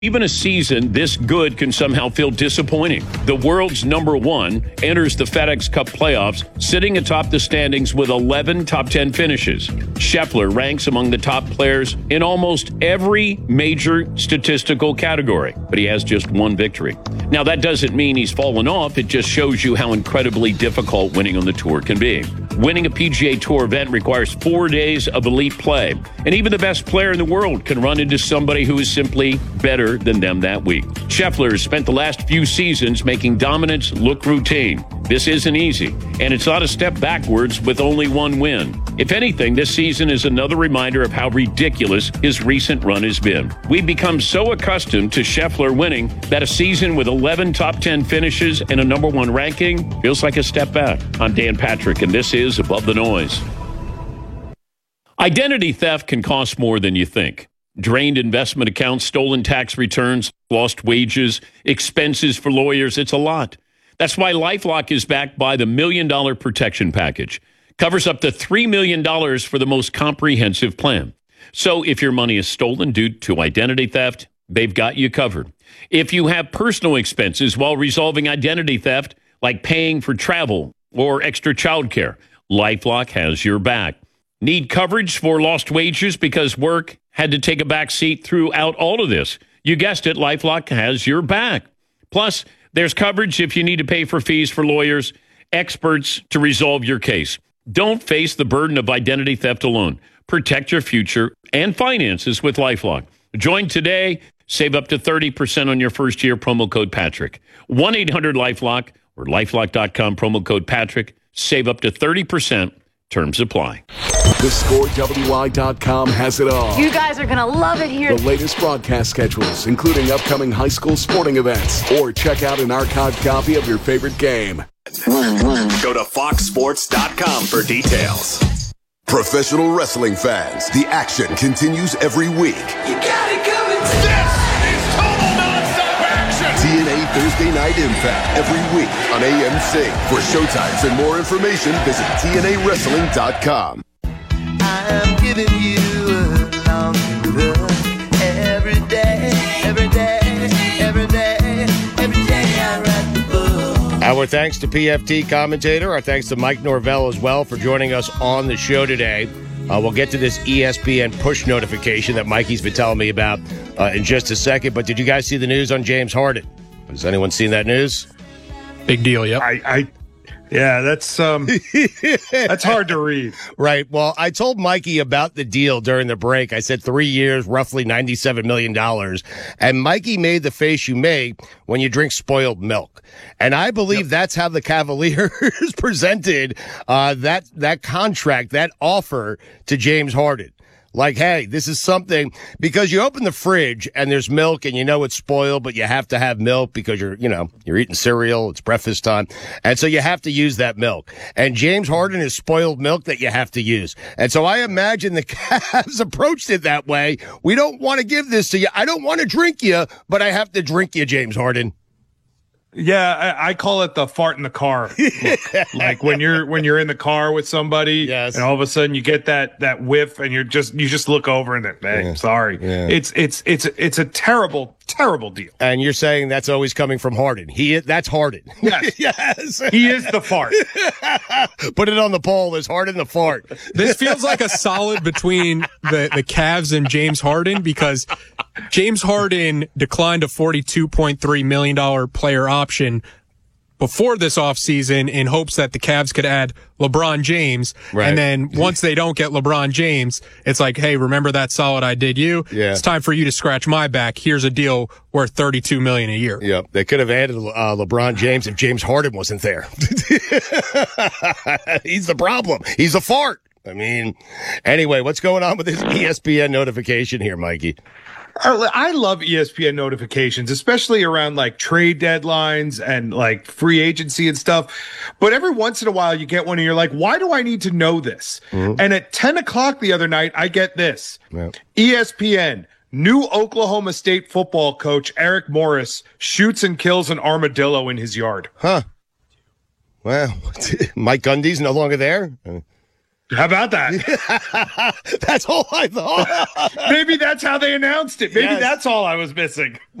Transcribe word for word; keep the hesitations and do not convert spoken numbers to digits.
Even a season this good can somehow feel disappointing. The world's number one enters the FedEx Cup playoffs, sitting atop the standings with eleven top ten finishes. Scheffler ranks among the top players in almost every major statistical category, but he has just one victory. Now, that doesn't mean he's fallen off. It just shows you how incredibly difficult winning on the tour can be. Winning a P G A Tour event requires four days of elite play, and even the best player in the world can run into somebody who is simply better than them that week. Scheffler has spent the last few seasons making dominance look routine. This isn't easy, and it's not a step backwards with only one win. If anything, this season is another reminder of how ridiculous his recent run has been. We've become so accustomed to Scheffler winning that a season with eleven top ten finishes and a number one ranking feels like a step back. I'm Dan Patrick, and this is Above the Noise. Identity theft can cost more than you think. Drained investment accounts, stolen tax returns, lost wages, expenses for lawyers. It's a lot. That's why LifeLock is backed by the Million Dollar Protection Package. Covers up to three million dollars for the most comprehensive plan. So if your money is stolen due to identity theft, they've got you covered. If you have personal expenses while resolving identity theft, like paying for travel or extra childcare, LifeLock has your back. Need coverage for lost wages because work had to take a back seat throughout all of this? You guessed it, LifeLock has your back. Plus, there's coverage if you need to pay for fees for lawyers, experts to resolve your case. Don't face the burden of identity theft alone. Protect your future and finances with LifeLock. Join today. Save up to thirty percent on your first year. Promo code Patrick. one eight hundred LifeLock or lifelock dot com. Promo code Patrick. Save up to thirty percent. Terms apply. The Score W I dot com has it all. You guys are going to love it here. The latest broadcast schedules, including upcoming high school sporting events. Or check out an archived copy of your favorite game. Go to fox sports dot com for details. Professional wrestling fans, the action continues every week. You got it coming. This is total nonstop action. T N A Thursday Night Impact every week on A M C. For showtimes and more information, visit T N A wrestling dot com. I'm giving you a long look every day, every day, every day, every day I write the book. Our thanks to P F T commentator. Our thanks to Mike Norvell as well for joining us on the show today. Uh, we'll get to this E S P N push notification that Mikey's been telling me about uh, in just a second. But did you guys see the news on James Harden? Has anyone seen that news? Big deal, yep. I, I yeah, that's um, that's hard to read. Right. Well, I told Mikey about the deal during the break. I said three years, roughly ninety-seven million dollars. And Mikey made the face you make when you drink spoiled milk. And I believe yep. that's how the Cavaliers presented uh, that that contract, that offer to James Harden. Like, hey, this is something, because you open the fridge and there's milk and you know it's spoiled, but you have to have milk because you're, you know, you're eating cereal. It's breakfast time. And so you have to use that milk. And James Harden is spoiled milk that you have to use. And so I imagine the Cavs approached it that way. We don't want to give this to you. I don't want to drink you, but I have to drink you, James Harden. Yeah, I, I call it the fart in the car look. Like when you're when you're in the car with somebody, yes. and all of a sudden you get that that whiff, and you're just you just look over and then, hey, yeah. sorry, yeah. it's it's it's it's a terrible terrible deal. And you're saying that's always coming from Harden. He that's Harden. Yes, yes, he is the fart. Put it on the poll. Is Harden the fart? This feels like a solid between the the Cavs and James Harden, because James Harden declined a forty-two point three million dollars player option before this offseason in hopes that the Cavs could add LeBron James. Right. And then once they don't get LeBron James, it's like, hey, remember that solid I did you? Yeah. It's time for you to scratch my back. Here's a deal worth thirty-two million dollars a year. Yep. They could have added uh, LeBron James if James Harden wasn't there. He's the problem. He's a fart. I mean, anyway, what's going on with this E S P N notification here, Mikey? I love E S P N notifications, especially around like trade deadlines and like free agency and stuff. But every once in a while you get one and you're like, why do I need to know this? Mm-hmm. And at ten o'clock the other night, I get this. Yep. E S P N, new Oklahoma State football coach Eric Morris shoots and kills an armadillo in his yard. Huh. Well, Mike Gundy's no longer there? How about that? That's all I thought. Maybe that's how they announced it. Maybe Yes. that's all I was missing.